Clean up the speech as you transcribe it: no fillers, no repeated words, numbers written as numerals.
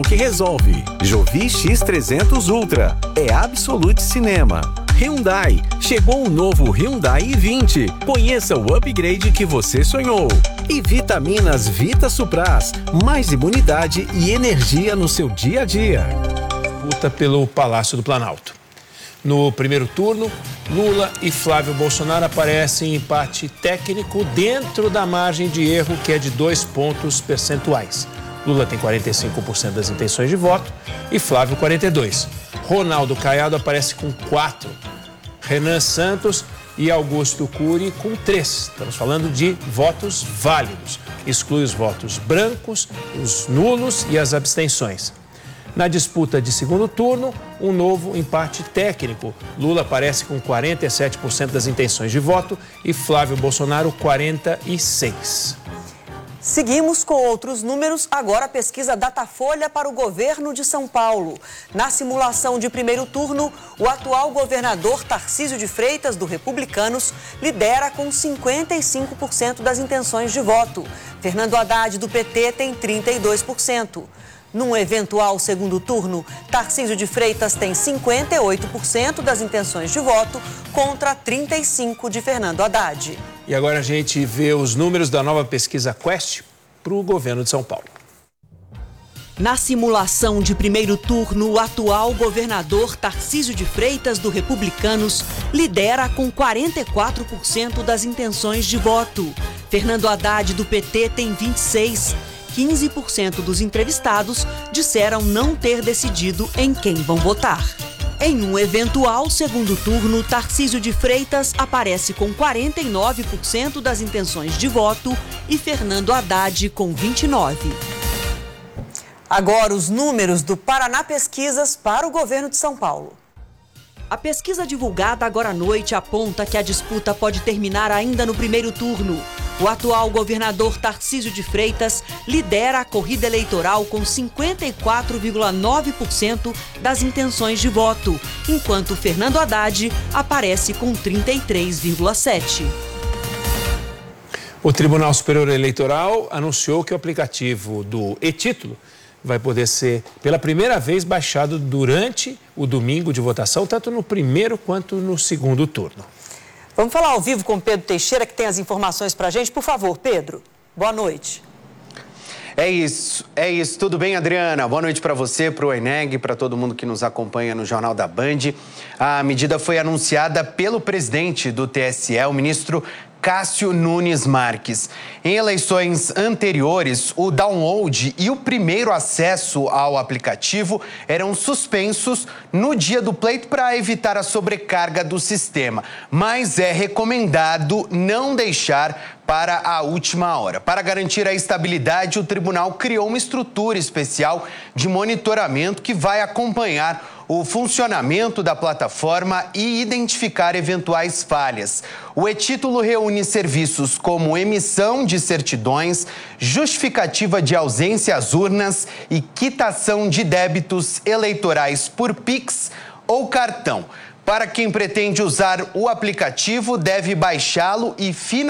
que resolve. Jovi X300 Ultra é Absolute Cinema. Hyundai, chegou o novo Hyundai i20. Conheça o upgrade que você sonhou. E vitaminas Vita Supras, mais imunidade e energia no seu dia a dia. Luta pelo Palácio do Planalto. No primeiro turno, Lula e Flávio Bolsonaro aparecem em empate técnico dentro da margem de erro, que é de 2 pontos percentuais. Lula tem 45% das intenções de voto e Flávio 42%. Ronaldo Caiado aparece com 4%. Renan Santos e Augusto Cury com 3%. Estamos falando de votos válidos. Exclui os votos brancos, os nulos e as abstenções. Na disputa de segundo turno, um novo empate técnico. Lula aparece com 47% das intenções de voto e Flávio Bolsonaro 46%. Seguimos com outros números, agora a pesquisa Datafolha para o governo de São Paulo. Na simulação de primeiro turno, o atual governador Tarcísio de Freitas, do Republicanos, lidera com 55% das intenções de voto. Fernando Haddad, do PT, tem 32%. Num eventual segundo turno, Tarcísio de Freitas tem 58% das intenções de voto contra 35% de Fernando Haddad. E agora a gente vê os números da nova pesquisa Quest para o governo de São Paulo. Na simulação de primeiro turno, o atual governador Tarcísio de Freitas, do Republicanos, lidera com 44% das intenções de voto. Fernando Haddad, do PT, tem 26%. 15% dos entrevistados disseram não ter decidido em quem vão votar. Em um eventual segundo turno, Tarcísio de Freitas aparece com 49% das intenções de voto e Fernando Haddad com 29%. Agora os números do Paraná Pesquisas para o governo de São Paulo. A pesquisa divulgada agora à noite aponta que a disputa pode terminar ainda no primeiro turno. O atual governador Tarcísio de Freitas lidera a corrida eleitoral com 54,9% das intenções de voto, enquanto Fernando Haddad aparece com 33,7%. O Tribunal Superior Eleitoral anunciou que o aplicativo do e-Título vai poder ser, pela primeira vez, baixado durante o domingo de votação, tanto no primeiro quanto no segundo turno. Vamos falar ao vivo com o Pedro Teixeira, que tem as informações para a gente. Por favor, Pedro, boa noite. É isso. Tudo bem, Adriana? Boa noite para você, para o Eneg, para todo mundo que nos acompanha no Jornal da Band. A medida foi anunciada pelo presidente do TSE, o ministro Cássio Nunes Marques. Em eleições anteriores, o download e o primeiro acesso ao aplicativo eram suspensos no dia do pleito para evitar a sobrecarga do sistema. Mas é recomendado não deixar para a última hora. Para garantir a estabilidade, o tribunal criou uma estrutura especial de monitoramento que vai acompanhar o funcionamento da plataforma e identificar eventuais falhas. O e-Título reúne serviços como emissão de certidões, justificativa de ausência às urnas e quitação de débitos eleitorais por Pix ou cartão. Para quem pretende usar o aplicativo, deve baixá-lo e finalizar